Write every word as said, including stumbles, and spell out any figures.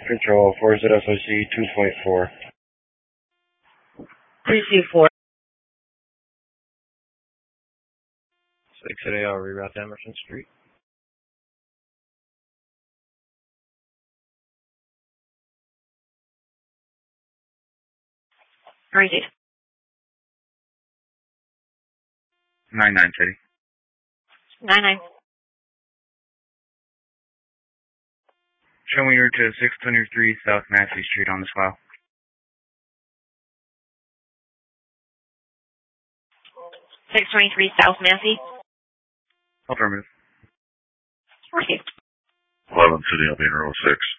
Control, four Z S O C two point four. three C four. six A L, reroute to Emerson Street. Crazy. nine nine City. nine nine. Show me your to six twenty-three South Massey Street on this file. six twenty-three South Massey. Affirmative. Okay. eleven City, I'll be in row six.